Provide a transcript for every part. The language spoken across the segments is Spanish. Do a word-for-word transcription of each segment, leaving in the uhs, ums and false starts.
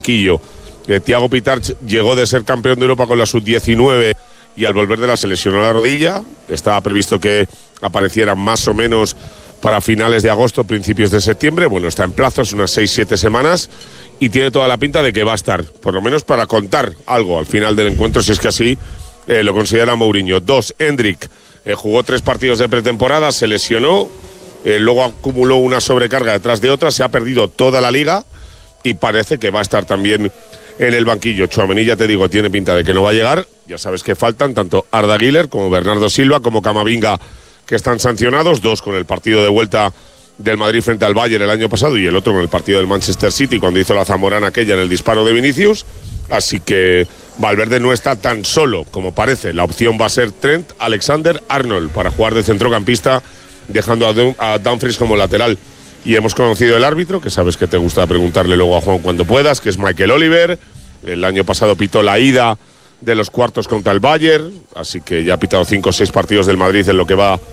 Quillo. Eh, Thiago Pitarch llegó de ser campeón de Europa con la sub diecinueve y al volver de la se lesionó la rodilla. Estaba previsto que apareciera más o menos para finales de agosto, principios de septiembre. Bueno, está en plazos, unas seis siete semanas, y tiene toda la pinta de que va a estar, por lo menos para contar algo al final del encuentro, si es que así eh, lo considera Mourinho. Dos, Endrick eh, jugó tres partidos de pretemporada, se lesionó, eh, luego acumuló una sobrecarga detrás de otra, se ha perdido toda la liga y parece que va a estar también en el banquillo. Tchouaméni, ya te digo, tiene pinta de que no va a llegar. Ya sabes que faltan tanto Arda Güler como Bernardo Silva como Camavinga, que están sancionados, dos con el partido de vuelta del Madrid frente al Bayern el año pasado y el otro con el partido del Manchester City cuando hizo la zamorana aquella en el disparo de Vinicius. Así que Valverde no está tan solo como parece. La opción va a ser Trent Alexander-Arnold para jugar de centrocampista, dejando a, Dum- a Dumfries como lateral. Y hemos conocido el árbitro, que sabes que te gusta preguntarle luego a Juan cuando puedas, que es Michael Oliver. El año pasado pitó la ida de los cuartos contra el Bayern, así que ya ha pitado cinco o seis partidos del Madrid en lo que va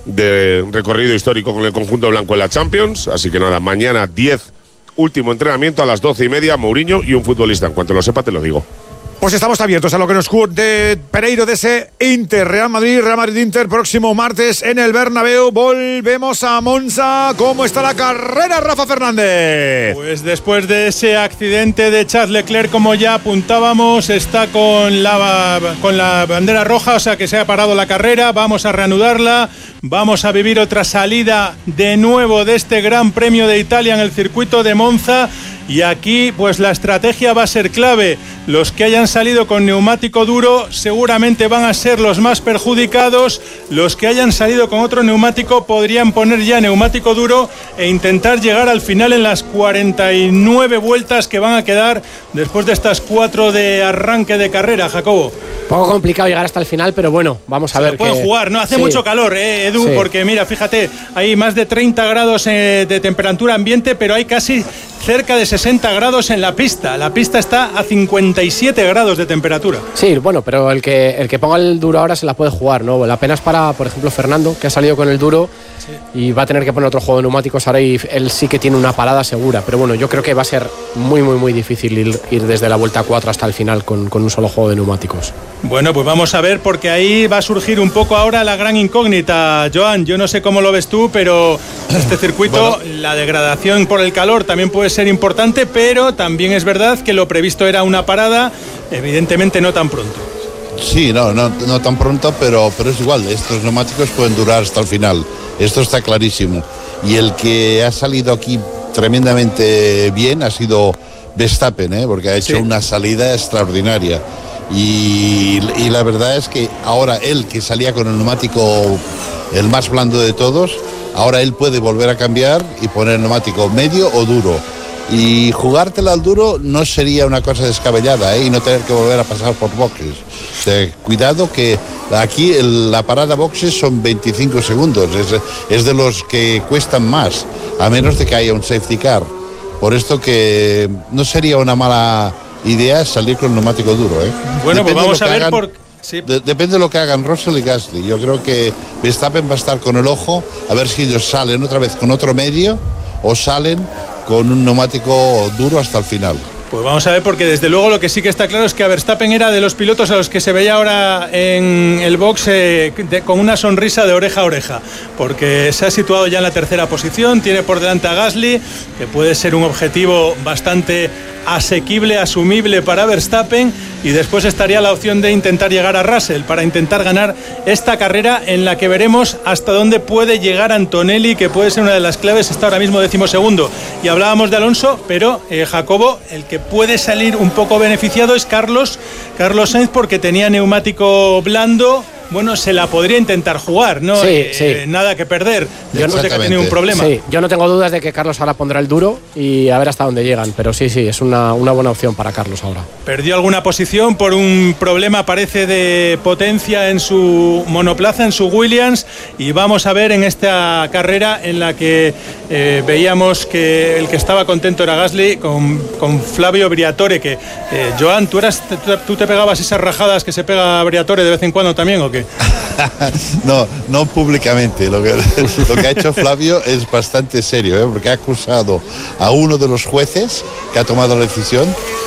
de recorrido histórico con el conjunto blanco en la Champions. Así que nada, mañana diez, último entrenamiento a las doce y media, Mourinho y un futbolista. En cuanto lo sepa te lo digo. Pues estamos abiertos a lo que nos cuente Pereiro de ese Inter, Real Madrid, Real Madrid-Inter, próximo martes en el Bernabéu. Volvemos a Monza. ¿Cómo está la carrera, Rafa Fernández? Pues después de ese accidente de Charles Leclerc, como ya apuntábamos, está con la, con la bandera roja, o sea que se ha parado la carrera. Vamos a reanudarla. Vamos a vivir otra salida de nuevo de este Gran Premio de Italia en el circuito de Monza. Y aquí pues la estrategia va a ser clave. Los que hayan salido con neumático duro seguramente van a ser los más perjudicados. Los que hayan salido con otro neumático podrían poner ya neumático duro e intentar llegar al final en las cuarenta y nueve vueltas que van a quedar después de estas cuatro de arranque de carrera, Jacobo. Poco complicado llegar hasta el final, pero bueno, vamos a Se ver. Lo pueden que... jugar, ¿no? Hace sí. mucho calor, ¿eh, Edu? Sí. Porque mira, fíjate, hay más de treinta grados eh, de temperatura ambiente, pero hay casi cerca de sesenta grados en la pista. La pista está a cincuenta y siete grados de temperatura. Sí, bueno, pero el que el que ponga el duro ahora se la puede jugar, ¿no? La pena es para, por ejemplo, Fernando, que ha salido con el duro sí. y va a tener que poner otro juego de neumáticos ahora y él sí que tiene una parada segura. Pero bueno, yo creo que va a ser muy, muy, muy difícil ir, ir desde la vuelta cuatro hasta el final con, con un solo juego de neumáticos. Bueno, pues vamos a ver, porque ahí va a surgir un poco ahora la gran incógnita, Joan. Yo no sé cómo lo ves tú, pero este circuito, bueno, la degradación por el calor también puede ser importante, pero también es verdad que lo previsto era una parada, evidentemente no tan pronto. Sí, no, no, no tan pronto, pero, pero es igual, estos neumáticos pueden durar hasta el final, esto está clarísimo. Y el que ha salido aquí tremendamente bien ha sido Verstappen, ¿eh? Porque ha hecho sí. una salida extraordinaria. Y, y la verdad es que ahora él, que salía con el neumático el más blando de todos, ahora él puede volver a cambiar y poner neumático medio o duro. Y jugártela al duro no sería una cosa descabellada, ¿eh? Y no tener que volver a pasar por boxes. O sea, cuidado que aquí el, la parada boxes son veinticinco segundos, es, es de los que cuestan más, a menos de que haya un safety car. Por esto que no sería una mala idea salir con neumático duro, ¿eh? Bueno, depende pues vamos a ver hagan, por... sí. de, depende de lo que hagan Russell y Gasly. Yo creo que Verstappen va a estar con el ojo a ver si ellos salen otra vez con otro medio o salen con un neumático duro hasta el final. Pues vamos a ver, porque desde luego lo que sí que está claro es que a Verstappen era de los pilotos a los que se veía ahora en el box eh, de, con una sonrisa de oreja a oreja, porque se ha situado ya en la tercera posición, tiene por delante a Gasly, que puede ser un objetivo bastante asequible, asumible para Verstappen, y después estaría la opción de intentar llegar a Russell para intentar ganar esta carrera en la que veremos hasta dónde puede llegar Antonelli, que puede ser una de las claves, está ahora mismo decimosegundo. Y hablábamos de Alonso, pero eh, Jacobo, el que puede salir un poco beneficiado es Carlos, Carlos Sainz, porque tenía neumático blando. Bueno, se la podría intentar jugar, ¿no? Sí, eh, sí. Nada que perder después de que ha tenido un problema. Sí, yo no tengo dudas de que Carlos ahora pondrá el duro y a ver hasta dónde llegan, pero sí, sí, es una, una buena opción para Carlos ahora. Perdió alguna posición por un problema, parece, de potencia en su monoplaza, en su Williams, y vamos a ver en esta carrera en la que eh, veíamos que el que estaba contento era Gasly con, con Flavio Briatore, que, eh, Joan, ¿tú, eras, tú, ¿tú te pegabas esas rajadas que se pega Briatore de vez en cuando también o qué? no, no públicamente. Lo que, lo que ha hecho Flavio es bastante serio, ¿eh? Porque ha acusado a uno de los jueces que ha tomado la decisión